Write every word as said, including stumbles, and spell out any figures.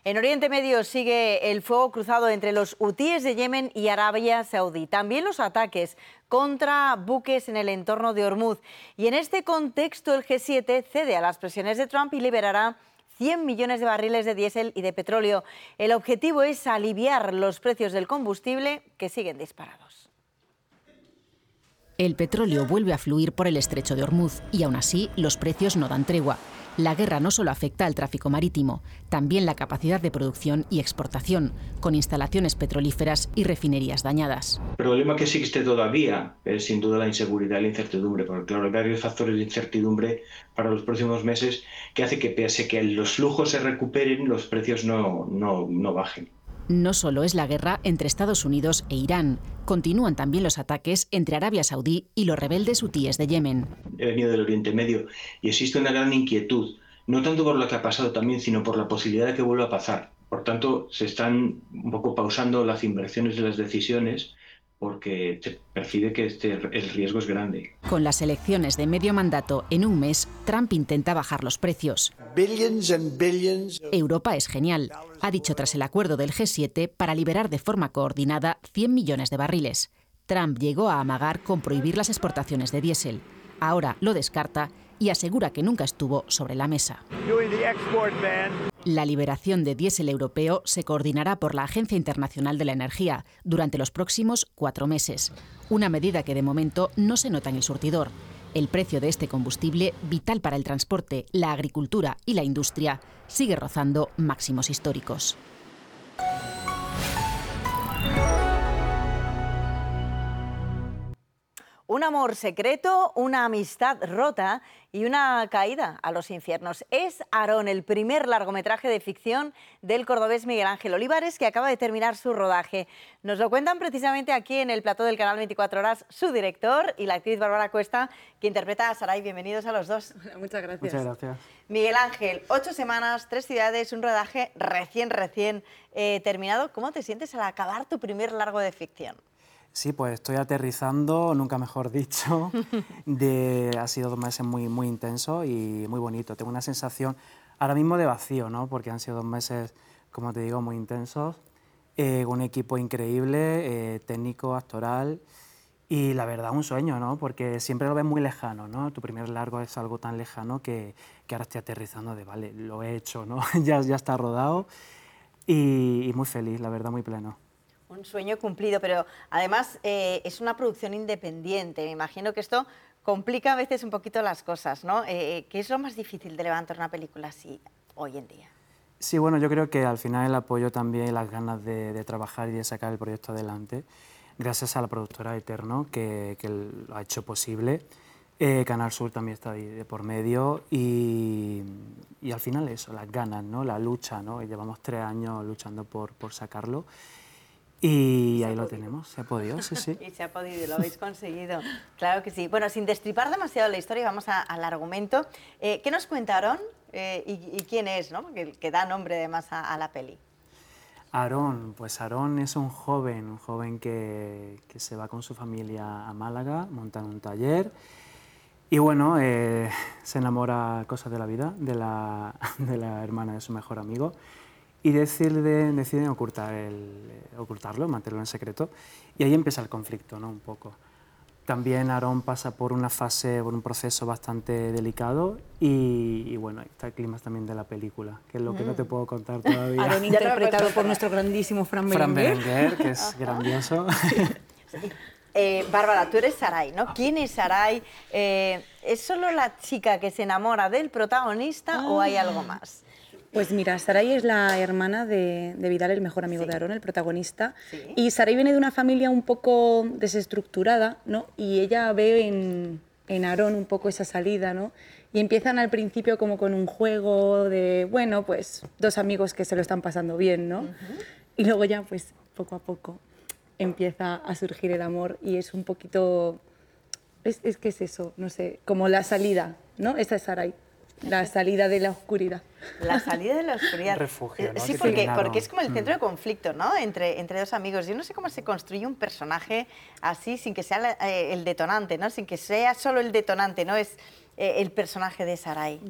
En Oriente Medio sigue el fuego cruzado entre los hutíes de Yemen y Arabia Saudí. También los ataques contra buques en el entorno de Hormuz. Y en este contexto el G siete cede a las presiones de Trump y liberará cien millones de barriles de diésel y de petróleo. El objetivo es aliviar los precios del combustible, que siguen disparados. El petróleo vuelve a fluir por el estrecho de Hormuz y aún así los precios no dan tregua. La guerra no solo afecta al tráfico marítimo, también la capacidad de producción y exportación, con instalaciones petrolíferas y refinerías dañadas. El problema que existe todavía es sin duda la inseguridad y la incertidumbre, porque claro, hay varios factores de incertidumbre para los próximos meses que hace que pese a que los flujos se recuperen, los precios no, no, no bajen. No solo es la guerra entre Estados Unidos e Irán, continúan también los ataques entre Arabia Saudí y los rebeldes hutíes de Yemen. He venido del Oriente Medio y existe una gran inquietud, no tanto por lo que ha pasado también, sino por la posibilidad de que vuelva a pasar. Por tanto, se están un poco pausando las inversiones y las decisiones porque se percibe que este, el riesgo es grande. Con las elecciones de medio mandato en un mes, Trump intenta bajar los precios. Billions and billions. Europa es genial, ha dicho tras el acuerdo del G siete para liberar de forma coordinada cien millones de barriles. Trump llegó a amagar con prohibir las exportaciones de diésel. Ahora lo descarta y asegura que nunca estuvo sobre la mesa. La liberación de diésel europeo se coordinará por la Agencia Internacional de la Energía durante los próximos cuatro meses. Una medida que de momento no se nota en el surtidor. El precio de este combustible, vital para el transporte, la agricultura y la industria, sigue rozando máximos históricos. Un amor secreto, una amistad rota y una caída a los infiernos. Es Aarón, el primer largometraje de ficción del cordobés Miguel Ángel Olivares, que acaba de terminar su rodaje. Nos lo cuentan precisamente aquí en el plató del canal veinticuatro horas su director y la actriz Bárbara Cuesta, que interpreta a Saray. Bienvenidos a los dos. Muchas gracias. Muchas gracias. Miguel Ángel, ocho semanas, tres ciudades, un rodaje recién, recién eh, terminado. ¿Cómo te sientes al acabar tu primer largo de ficción? Sí, pues estoy aterrizando, nunca mejor dicho, de, ha sido dos meses muy, muy intensos y muy bonitos. Tengo una sensación ahora mismo de vacío, ¿no? Porque han sido dos meses, como te digo, muy intensos, eh, un equipo increíble, eh, técnico, actoral, y la verdad un sueño, ¿no? Porque siempre lo ves muy lejano, ¿no? Tu primer largo es algo tan lejano que, que ahora estoy aterrizando de, vale, lo he hecho, ¿no? ya, ya está rodado y, y muy feliz, la verdad, muy pleno. Un sueño cumplido, pero además eh, es una producción independiente. Me imagino que esto complica a veces un poquito las cosas, ¿no? Eh, ¿Qué es lo más difícil de levantar una película así hoy en día? Sí, bueno, yo creo que al final el apoyo también y las ganas de, de trabajar y de sacar el proyecto adelante, gracias a la productora Eterno, que, que lo ha hecho posible. Eh, Canal Sur también está ahí de por medio y, y al final eso, las ganas, ¿no? La lucha, ¿no? Y llevamos tres años luchando por, por sacarlo. Y ahí lo tenemos, se ha podido, sí, sí. Y se ha podido, lo habéis conseguido, claro que sí. Bueno, sin destripar demasiado la historia, vamos a, al argumento. Eh, ¿Qué nos cuenta Aarón eh, y, y quién es, ¿no? Que, que da nombre además a, a la peli. Aarón, pues Aarón es un joven, un joven que, que se va con su familia a Málaga, montan un taller y bueno, eh, se enamora, cosas de la vida, de la, de la hermana de su mejor amigo. Y deciden, deciden ocultar el, ocultarlo, mantenerlo en secreto, y ahí empieza el conflicto, ¿no? Un poco. También Aarón pasa por una fase, por un proceso bastante delicado, y, y bueno, ahí está el clima también de la película, que es lo que mm. no te puedo contar todavía. Aarón interpretado por nuestro grandísimo Fran Berenguer. Fran Berenguer, que es grandioso. Eh, Bárbara, tú eres Saray, ¿no? ¿Quién es Saray? Eh, ¿Es solo la chica que se enamora del protagonista ah. o hay algo más? Pues mira, Saray es la hermana de, de Vidal, el mejor amigo sí. de Aarón, el protagonista. Sí. Y Saray viene de una familia un poco desestructurada, ¿no? Y ella ve en, en Aarón un poco esa salida, ¿no? Y empiezan al principio como con un juego de, bueno, pues dos amigos que se lo están pasando bien, ¿no? Uh-huh. Y luego ya, pues poco a poco empieza a surgir el amor y es un poquito... Es, es que es eso, no sé, como la salida, ¿no? Esa es Saray. La salida de la oscuridad. La salida de la oscuridad. Un refugio, ¿no? Sí, porque, porque es como el centro de conflicto, ¿no? Entre, entre dos amigos. Yo no sé cómo se construye un personaje así sin que sea la, eh, el detonante, ¿no? Sin que sea solo el detonante, ¿no? Es eh, el personaje de Saray.